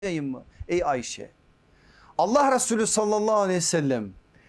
mı? Ey Ayşe, Allah Resulü sallallahu aleyhi ve sellem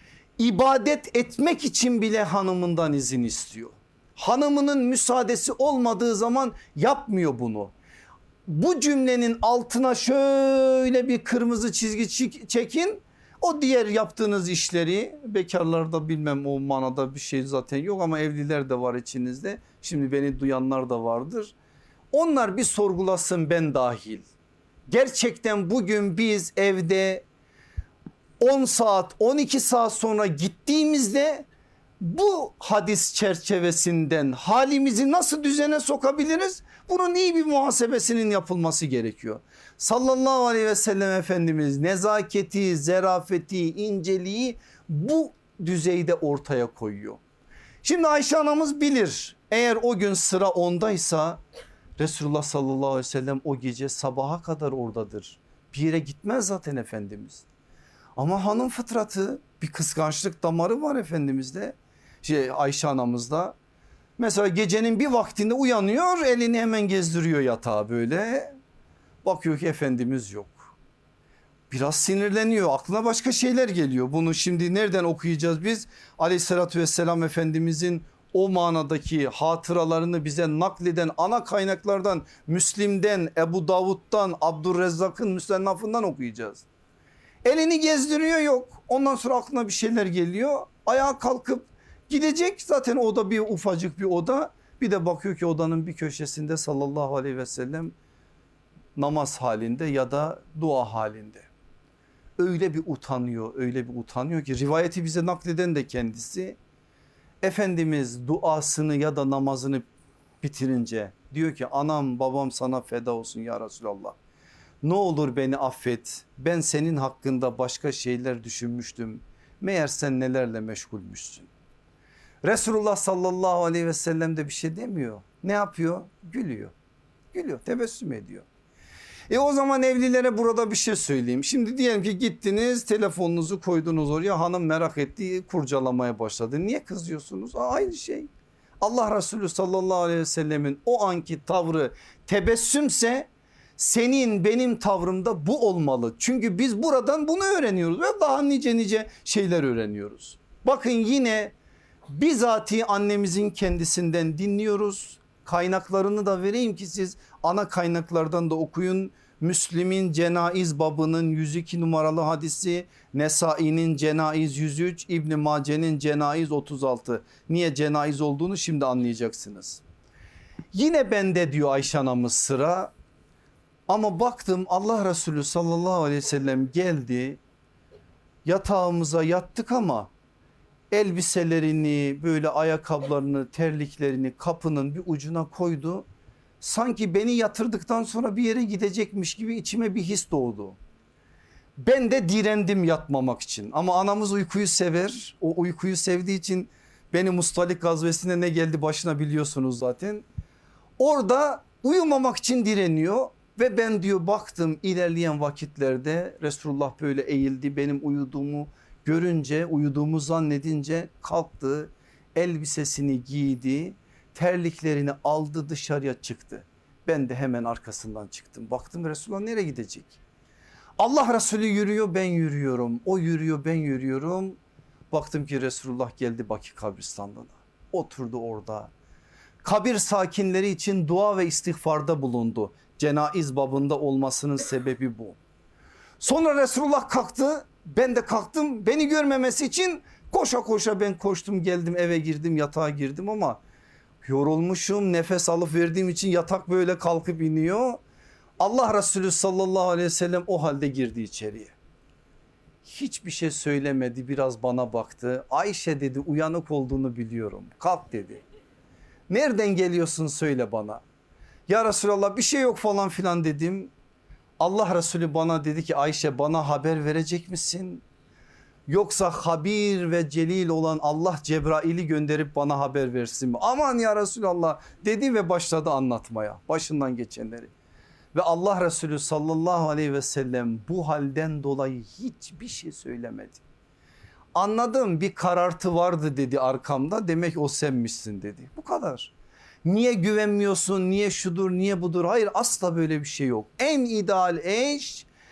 ibadet etmek için bile hanımından izin istiyor. Hanımının müsaadesi olmadığı zaman yapmıyor bunu. Bu cümlenin altına şöyle bir kırmızı çizgi çekin. O diğer yaptığınız işleri, bekarlarda bilmem o manada bir şey zaten yok ama evliler de var içinizde. Şimdi beni duyanlar da vardır. Onlar bir sorgulasın, ben dahil. Gerçekten bugün biz evde 10 saat 12 saat sonra gittiğimizde bu hadis çerçevesinden halimizi nasıl düzene sokabiliriz? Bunun iyi bir muhasebesinin yapılması gerekiyor. Sallallahu aleyhi ve sellem Efendimiz nezaketi, zerafeti, inceliği bu düzeyde ortaya koyuyor. Şimdi Ayşe anamız bilir, eğer o gün sıra ondaysa Resulullah sallallahu aleyhi ve sellem o gece sabaha kadar oradadır. Bir yere gitmez zaten Efendimiz. Ama hanım fıtratı, bir kıskançlık damarı var Efendimiz'de. Ayşe anamızda. Mesela gecenin bir vaktinde uyanıyor, elini hemen gezdiriyor yatağa böyle. Bakıyor ki Efendimiz yok. Biraz sinirleniyor, aklına başka şeyler geliyor. Bunu şimdi nereden okuyacağız biz? Aleyhissalatü vesselam Efendimizin o manadaki hatıralarını bize nakleden ana kaynaklardan, Müslim'den, Ebu Davud'dan, Abdurrezzak'ın Müsned'inden okuyacağız. Elini gezdiriyor, yok. Ondan sonra aklına bir şeyler geliyor. Ayağa kalkıp gidecek, zaten oda bir ufacık bir oda. Bir de bakıyor ki odanın bir köşesinde sallallahu aleyhi ve sellem namaz halinde ya da dua halinde. Öyle bir utanıyor, öyle bir utanıyor ki rivayeti bize nakleden de kendisi. Efendimiz duasını ya da namazını bitirince diyor ki anam babam sana feda olsun ya Resulallah. Ne olur beni affet, ben senin hakkında başka şeyler düşünmüştüm. Meğer sen nelerle meşgulmüşsün. Resulullah sallallahu aleyhi ve sellem de bir şey demiyor. Ne yapıyor? Gülüyor. Gülüyor, tebessüm ediyor. O zaman evlilere burada bir şey söyleyeyim. Şimdi diyelim ki gittiniz, telefonunuzu koydunuz oraya, hanım merak etti, kurcalamaya başladı. Niye kızıyorsunuz? Aynı şey. Allah Resulü sallallahu aleyhi ve sellemin o anki tavrı tebessümse senin benim tavrımda bu olmalı. Çünkü biz buradan bunu öğreniyoruz ve daha nice şeyler öğreniyoruz. Bakın yine bizatihi annemizin kendisinden dinliyoruz. Kaynaklarını da vereyim ki siz ana kaynaklardan da okuyun. Müslim'in Cenaiz babının 102 numaralı hadisi, Nesai'nin Cenaiz 103, İbn Mace'nin Cenaiz 36. Niye cenaiz olduğunu şimdi anlayacaksınız. Yine bende diyor Ayşe anamız sıra, ama baktım Allah Resulü sallallahu aleyhi ve sellem geldi, yatağımıza yattık ama elbiselerini, böyle ayakkabılarını, terliklerini kapının bir ucuna koydu. Sanki beni yatırdıktan sonra bir yere gidecekmiş gibi içime bir his doğdu. Ben de direndim yatmamak için, ama anamız uykuyu sever. O uykuyu sevdiği için beni Mustalik gazvesinde ne geldi başına biliyorsunuz zaten. Orada uyumamak için direniyor ve ben diyor baktım ilerleyen vakitlerde Resulullah böyle eğildi, benim uyuduğumu görünce, uyuduğumu zannedince kalktı, elbisesini giydi, terliklerini aldı, dışarıya çıktı. Ben de hemen arkasından çıktım. Baktım Resulullah nereye gidecek? Allah Resulü yürüyor, ben yürüyorum. O yürüyor, ben yürüyorum. Baktım ki Resulullah geldi Baki kabristanlığına. Oturdu orada. Kabir sakinleri için dua ve istiğfarda bulundu. Cenaiz babında olmasının sebebi bu. Sonra Resulullah kalktı, ben de kalktım. Beni görmemesi için koşa koşa ben koştum, geldim, eve girdim, yatağa girdim ama yorulmuşum, nefes alıp verdiğim için yatak böyle kalkıp iniyor. Allah Resulü sallallahu aleyhi ve sellem o halde girdi içeriye. Hiçbir şey söylemedi, biraz bana baktı. Ayşe dedi, uyanık olduğunu biliyorum, kalk dedi. Nereden geliyorsun söyle bana. Ya Resulallah bir şey yok falan filan dedim. Allah Resulü bana dedi ki Ayşe, bana haber verecek misin? Yoksa habir ve celil olan Allah Cebrail'i gönderip bana haber versin mi? Aman ya Resulallah dedi ve başladı anlatmaya başından geçenleri. Ve Allah Resulü sallallahu aleyhi ve sellem bu halden dolayı hiçbir şey söylemedi. Anladım, bir karartı vardı dedi arkamda, demek o senmişsin dedi. Bu kadar. Niye güvenmiyorsun, niye şudur, niye budur? Hayır, asla böyle bir şey yok. En ideal eş